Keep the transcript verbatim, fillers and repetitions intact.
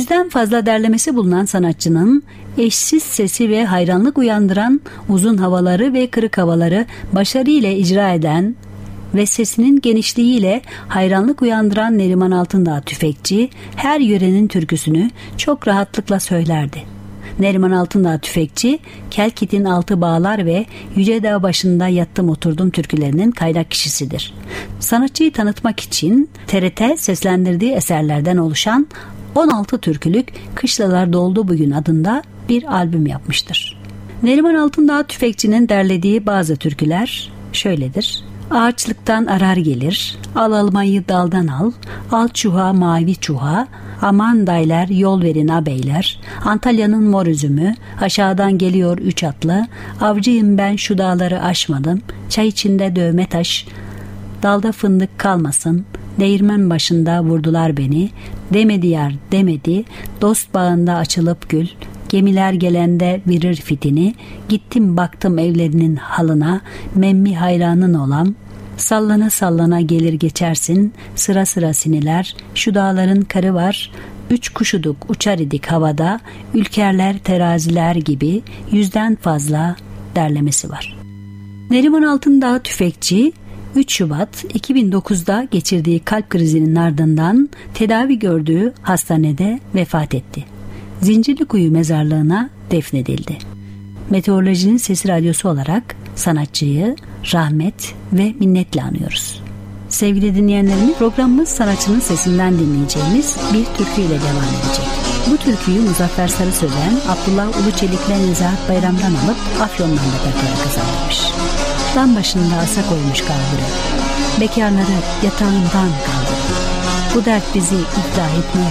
Yüzden fazla derlemesi bulunan sanatçının eşsiz sesi ve hayranlık uyandıran uzun havaları ve kırık havaları başarıyla icra eden ve sesinin genişliğiyle hayranlık uyandıran Neriman Altındağ Tüfekçi her yörenin türküsünü çok rahatlıkla söylerdi. Neriman Altındağ Tüfekçi, Kelkit'in Altı Bağlar ve Yüce Dağ Başında Yattım Oturdum türkülerinin kaynak kişisidir. Sanatçıyı tanıtmak için T R T seslendirdiği eserlerden oluşan on altı türkülük Kışlalar Doldu Bugün adında bir albüm yapmıştır. Neriman Altındağ Tüfekçi'nin derlediği bazı türküler şöyledir. Ağaçlıktan arar gelir, al almayı daldan al, al çuha mavi çuha, aman daylar yol verin abeyler, Antalya'nın mor üzümü, aşağıdan geliyor üç atlı, avcıyım ben şu dağları aşmadım, çay içinde dövme taş, dalda fındık kalmasın, değirmen başında vurdular beni, demedi yar demedi, dost bağında açılıp gül, gemiler gelende verir fitini, gittim baktım evlerinin halına, memmi hayranın olam, sallana sallana gelir geçersin, sıra sıra siniler, şu dağların karı var, üç kuşuduk uçar idik havada, ülkerler teraziler gibi yüzden fazla derlemesi var. Neriman Altındağ Tüfekçi, üç Şubat iki bin dokuzda geçirdiği kalp krizinin ardından tedavi gördüğü hastanede vefat etti. Zincirlikuyu mezarlığına defnedildi. Meteorolojinin Sesi Radyosu olarak sanatçıyı rahmet ve minnetle anıyoruz. Sevgili dinleyenlerimiz, programımız sanatçının sesinden dinleyeceğimiz bir türküyle devam edecek. Bu türküyü Muzaffer Sarı Sözen, Abdullah Uluçelik'le Nezahat Bayram'dan alıp Afyon'dan da Bekara kazandırmış. Dam başında asa koymuş kaldırı, bekarları yatağından kaldırır. Bu dert bizi iflah etmez.